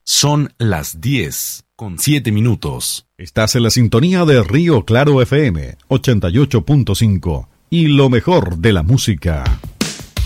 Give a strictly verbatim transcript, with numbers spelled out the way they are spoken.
Son las diez con siete minutos. Estás en la sintonía de Río Claro F M ochenta y ocho punto cinco y lo mejor de la música.